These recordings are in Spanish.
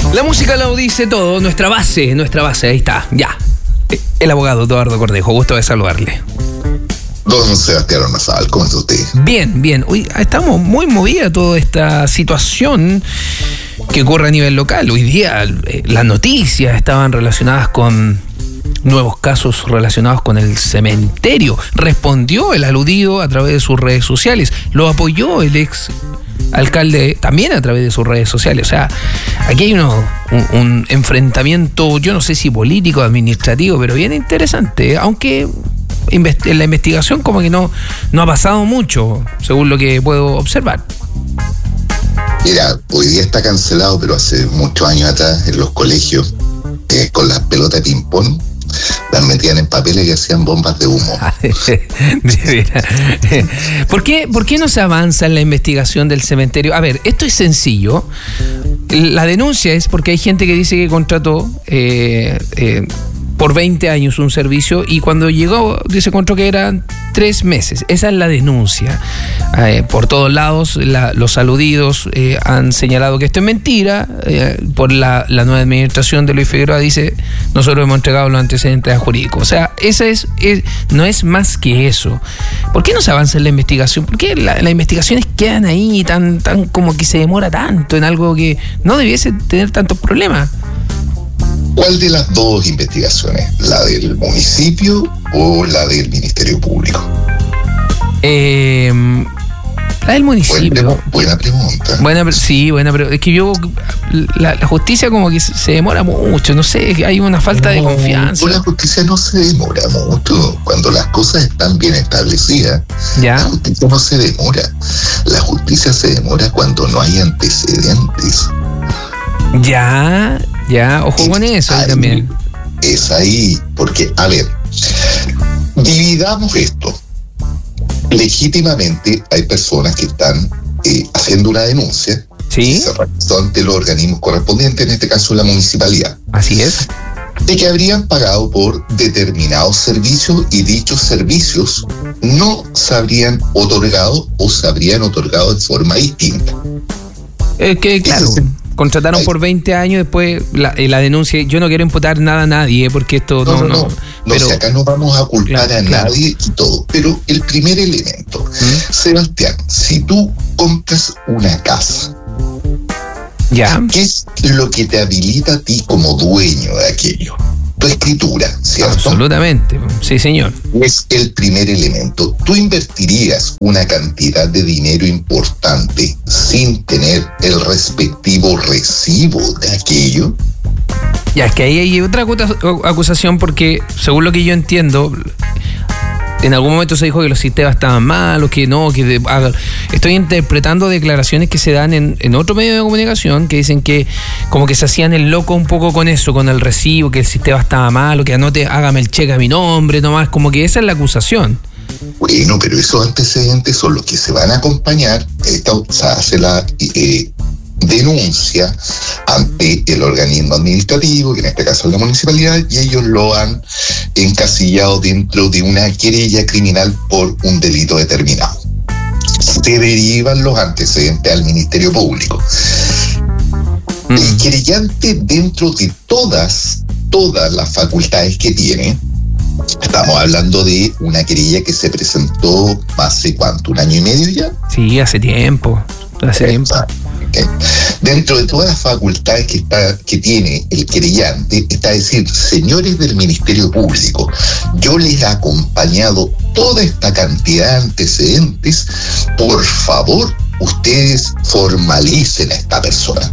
La música lo dice todo, nuestra base, ahí está, ya. El abogado Eduardo Cornejo, gusto de saludarle. Don Sebastián Ormazábal, ¿cómo está usted? Bien. Hoy estamos muy movida toda esta situación que ocurre a nivel local. Hoy día las noticias estaban relacionadas con nuevos casos relacionados con el cementerio. Respondió el aludido a través de sus redes sociales. Lo apoyó el ex alcalde también a través de sus redes sociales. O sea, aquí hay un enfrentamiento, yo no sé si político, administrativo, pero bien interesante, aunque en la investigación como que no ha pasado mucho, según lo que puedo observar. Mira, hoy día está cancelado, pero hace muchos años atrás en los colegios, con las pelotas de ping-pong, las metían en papeles y hacían bombas de humo. ¿Por qué no se avanza en la investigación del cementerio? A ver, esto es sencillo. La denuncia es porque hay gente que dice que contrató por 20 años un servicio y cuando llegó se encontró que eran 3 meses. Esa es la denuncia. Por todos lados los aludidos han señalado que esto es mentira. Por la nueva administración de Luis Figueroa dice, nosotros hemos entregado los antecedentes jurídicos. O sea, esa no es más que eso. ¿Por qué no se avanza en la investigación? ¿Por qué las investigaciones quedan ahí tan como que se demora tanto en algo que no debiese tener tantos problemas? ¿Cuál de las dos investigaciones? ¿La del municipio o la del Ministerio Público? La del municipio. Buena pregunta. Buena, pero es que la justicia como que se demora mucho, no sé, hay una falta de confianza. La justicia no se demora mucho. Cuando las cosas están bien establecidas, ¿ya? La justicia no se demora. La justicia se demora cuando no hay antecedentes. Ya, ojo con eso ahí también. Es ahí, porque, a ver, dividamos esto. Legítimamente hay personas que están haciendo una denuncia. Sí. Se realizó ante los organismos correspondientes, en este caso la municipalidad. Así es. De que habrían pagado por determinados servicios y dichos servicios no se habrían otorgado o se habrían otorgado de forma distinta. Claro. Contrataron por 20 años, después la denuncia. Yo no quiero imputar nada a nadie, porque esto no. Pero si acá no vamos a culpar a nadie y todo. Pero el primer elemento, Sebastián, si tú compras una casa, ¿ya? ¿Qué es lo que te habilita a ti como dueño de aquello? Tu escritura, ¿cierto? Absolutamente, sí, señor. Es el primer elemento. ¿Tú invertirías una cantidad de dinero importante sin tener el respectivo recibo de aquello? Ya, es que ahí hay otra acusación porque, según lo que yo entiendo, en algún momento se dijo que los sistemas estaban malos, que no, estoy interpretando declaraciones que se dan en otro medio de comunicación que dicen que como que se hacían el loco un poco con eso, con el recibo, que el sistema estaba malo, que anote, hágame el cheque a mi nombre, nomás, como que esa es la acusación. Bueno, pero esos antecedentes son los que se van a acompañar, se hace la denuncia ante el organismo administrativo, que en este caso es la municipalidad, y ellos lo han encasillado dentro de una querella criminal por un delito determinado. Se derivan los antecedentes al Ministerio Público. El querellante, dentro de todas las facultades que tiene, estamos hablando de una querella que se presentó hace ¿cuánto? ¿1 año y medio ya? Sí, hace tiempo. Okay. Dentro de todas las facultades que tiene el querellante, está decir, señores del Ministerio Público, yo les he acompañado toda esta cantidad de antecedentes, por favor, ustedes formalicen a esta persona.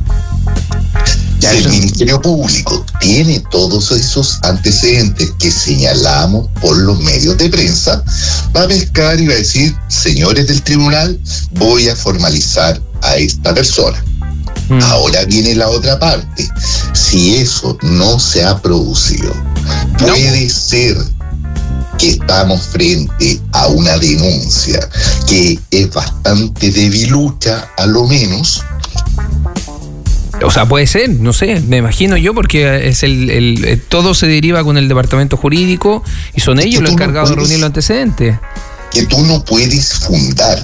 Si el Ministerio Público tiene todos esos antecedentes que señalamos por los medios de prensa, va a pescar y va a decir, señores del tribunal, voy a formalizar a esta persona. Ahora viene la otra parte. Si eso no se ha producido, puede ser que estamos frente a una denuncia que es bastante debilucha, a lo menos. O sea, puede ser, no sé, me imagino yo, porque es todo se deriva con el departamento jurídico y son ellos los encargados de reunir los antecedentes. que tú no puedes fundar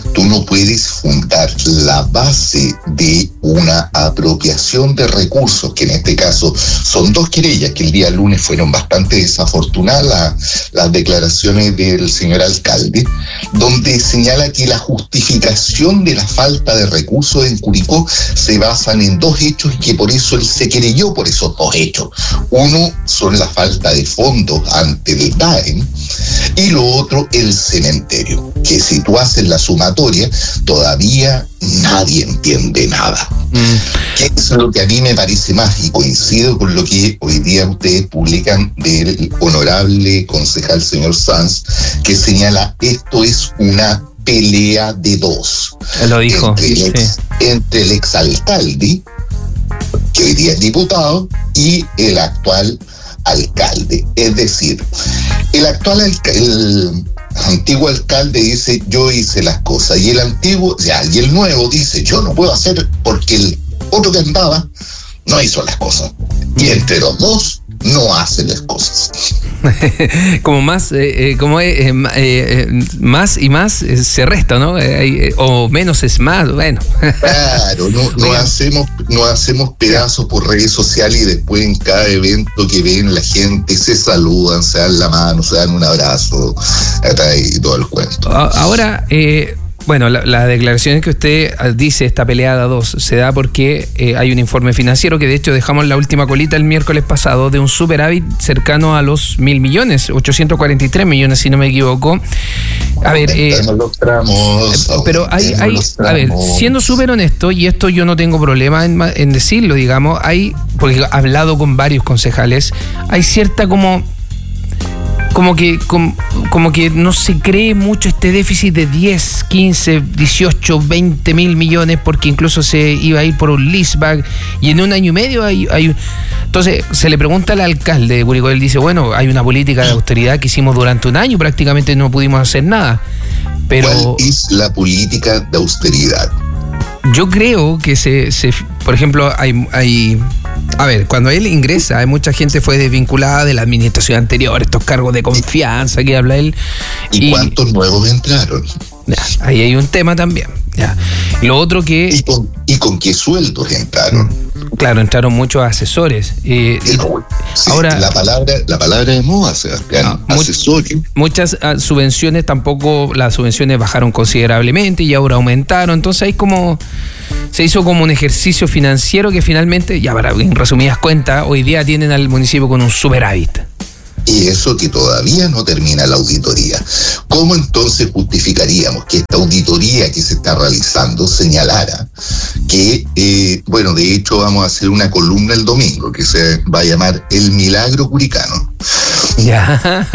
la base de una apropiación de recursos, que en este caso son 2 querellas, que el día lunes fueron bastante desafortunadas las declaraciones del señor alcalde, donde señala que la justificación de la falta de recursos en Curicó se basan en 2 hechos y que por eso él se querelló por esos 2 hechos. Uno son la falta de fondos ante el DAEM y lo otro el cementerio, que si tú haces la sumatoria todavía nadie entiende nada. Que es lo que a mí me parece más, y coincido con lo que hoy día ustedes publican del honorable concejal señor Sanz, que señala esto es una pelea de 2. Él lo dijo. Entre el exalcalde, que hoy día es diputado, y el actual alcalde. Es decir, el antiguo alcalde dice yo hice las cosas, y y el nuevo dice yo no puedo hacer porque el otro que andaba no hizo las cosas, y entre los 2 no hacen las cosas. Como más más y más se resta, ¿no? O menos es más, bueno. Claro, no hacemos pedazos por redes sociales y después en cada evento que ven la gente se saludan, se dan la mano, se dan un abrazo y todo el cuento. Ahora, bueno, la declaración que usted dice, esta peleada 2, se da porque hay un informe financiero que de hecho dejamos la última colita el miércoles pasado de un superávit cercano a los 1.000 millones, 843 millones si no me equivoco. A ver, pero a ver, siendo súper honesto, y esto yo no tengo problema en decirlo, digamos, porque he hablado con varios concejales, hay cierta como que no se cree mucho este déficit de 10, 15, 18, 20 mil millones, porque incluso se iba a ir por un leaseback, y en un año y medio entonces se le pregunta al alcalde de Curicó, él dice, bueno, hay una política de austeridad que hicimos durante un año, prácticamente no pudimos hacer nada. Pero ¿cuál es la política de austeridad? Yo creo que por ejemplo, a ver, cuando él ingresa, mucha gente fue desvinculada de la administración anterior, estos cargos de confianza que habla él. ¿Y cuántos nuevos entraron? Ya, ahí hay un tema también. Ya. Lo otro que... ¿Y con qué sueldos entraron? Claro, entraron muchos asesores. Sí, ahora, la palabra de moda, Sebastián, asesores. Muchas subvenciones las subvenciones bajaron considerablemente y ahora aumentaron. Entonces se hizo como un ejercicio financiero que finalmente, ya en resumidas cuentas, hoy día tienen al municipio con un superávit. Y eso que todavía no termina la auditoría. ¿Cómo entonces justificaríamos que esta auditoría que se está realizando señalara que, de hecho vamos a hacer una columna el domingo que se va a llamar El Milagro Curicano? Ya.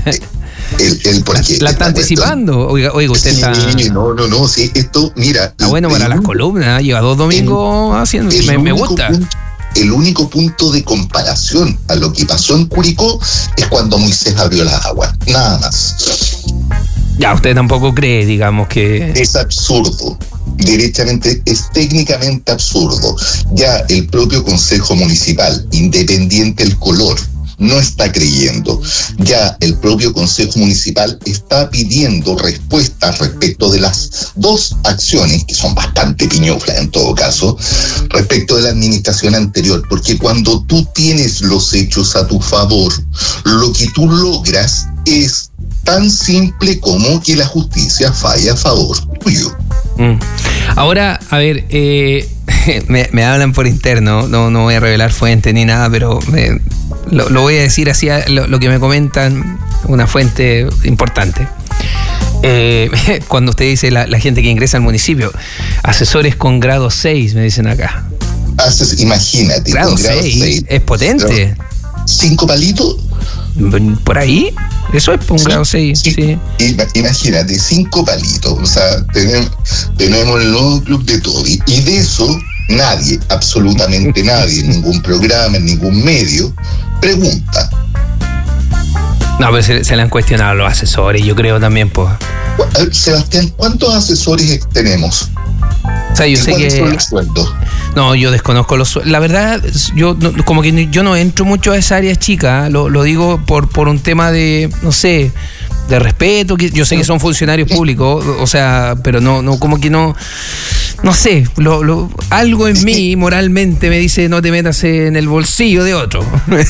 Porque la está anticipando. Oiga, usted sí, está... No, sí, esto, mira... Está bueno para las columnas, lleva 2 domingos haciendo... Me gusta. El único punto de comparación a lo que pasó en Curicó es cuando Moisés abrió las aguas, nada más. Ya, usted tampoco cree, digamos, que... Es absurdo, derechamente, es técnicamente absurdo. Ya el propio Consejo Municipal, independiente el color, no está creyendo. Ya el propio Consejo Municipal está pidiendo respuestas respecto de las 2 acciones, que son bastante piñuflas en todo caso, respecto de la administración anterior, porque cuando tú tienes los hechos a tu favor, lo que tú logras es tan simple como que la justicia falla a favor tuyo. Ahora, a ver, me hablan por interno, no voy a revelar fuente ni nada, pero lo voy a decir así, lo que me comentan una fuente importante. Cuando usted dice la gente que ingresa al municipio, asesores con grado 6, me dicen acá. Imagínate, grado con grado 6. Es potente. 5 palitos. ¿Por ahí? Eso es un grado 6. Sí. Imagínate, 5 palitos. O sea, tenemos el nuevo club de Toby. Y de eso, nadie, absolutamente nadie, en ningún programa, en ningún medio, pregunta. No, pero se le han cuestionado los asesores, yo creo también, pues. Sebastián, ¿cuántos asesores tenemos? O sea, yo sé que... ¿Cuáles son los sueldos? No, yo desconozco los sueldos. La verdad, yo no entro mucho a esa área chica, lo digo por un tema de, no sé, de respeto, que yo sé que son funcionarios públicos, o sea, pero no como que no sé, algo en mí moralmente me dice no te metas en el bolsillo de otro.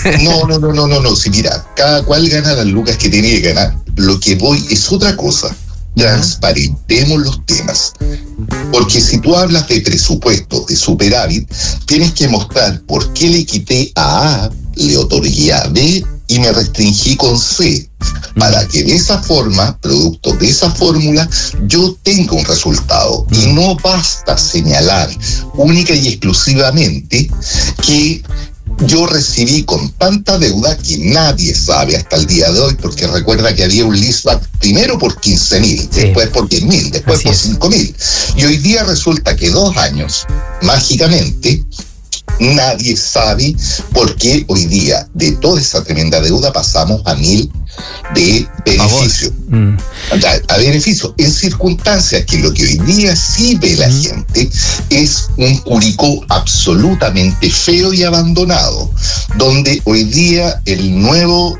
No, si mira, cada cual gana las lucas que tiene que ganar. Lo que voy es otra cosa. Transparentemos los temas. Porque si tú hablas de presupuesto, de superávit, tienes que mostrar por qué le quité a A, le otorgué a B y me restringí con C, para que de esa forma, producto de esa fórmula, yo tenga un resultado. Y no basta señalar única y exclusivamente que yo recibí con tanta deuda que nadie sabe hasta el día de hoy, porque recuerda que había un leaseback primero por 15.000, después por 10.000, después por 5.000. Y hoy día resulta que 2 años, mágicamente, nadie sabe por qué hoy día de toda esa tremenda deuda pasamos a 1.000 de beneficio. A beneficio, en circunstancias que lo que hoy día sí ve la gente es un Curicó absolutamente feo y abandonado, donde hoy día el nuevo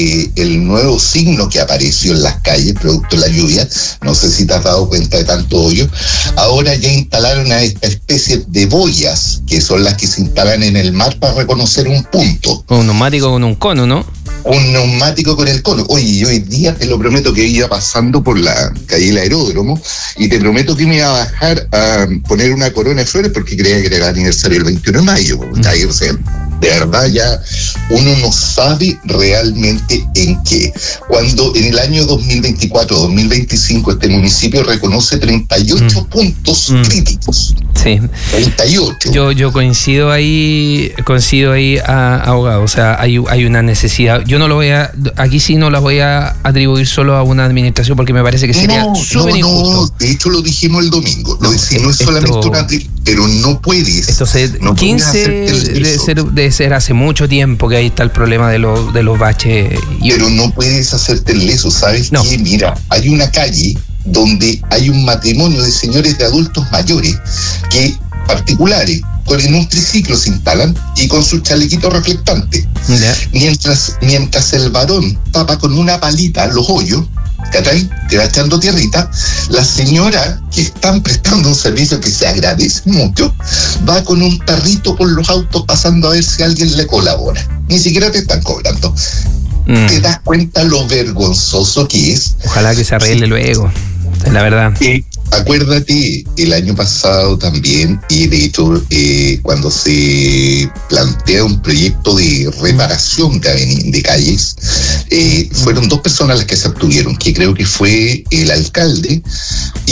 signo que apareció en las calles producto de la lluvia, no sé si te has dado cuenta de tanto hoyo, ahora ya instalaron a esta especie de boyas que son las que se instalan en el mar para reconocer un punto. Un neumático con un cono, ¿no? Un neumático con el cono. Oye, yo hoy día te lo prometo que iba pasando por la calle del Aeródromo y te prometo que me iba a bajar a poner una corona de flores porque creía que era el aniversario el 21 de mayo. O sea, de verdad ya uno no sabe realmente en qué. Cuando en el año 2024-2025 este municipio reconoce 38 puntos críticos. Sí. 38. Yo coincido ahí, abogado. O sea, hay una necesidad. Yo no lo voy a, aquí sí no la voy a atribuir solo a una administración porque me parece que sería súper injusto. De hecho lo dijimos el domingo. No es solamente una, pero no puedes. Entonces, no 15 debe ser hace mucho tiempo que ahí está el problema de los baches. Pero no puedes hacerte el leso, ¿sabes qué? Mira, hay una calle donde hay un matrimonio de señores de adultos mayores que particulares en un triciclo se instalan y con su chalequito reflectante. Mientras el varón tapa con una palita los hoyos, te va echando tierrita, la señora que están prestando un servicio que se agradece mucho, va con un tarrito por los autos pasando a ver si alguien le colabora. Ni siquiera te están cobrando. ¿Te das cuenta lo vergonzoso que es? Ojalá que se arregle luego, la verdad. Acuérdate, el año pasado también, y de hecho cuando se plantea un proyecto de reparación de calles, fueron 2 personas las que se abstuvieron, que creo que fue el alcalde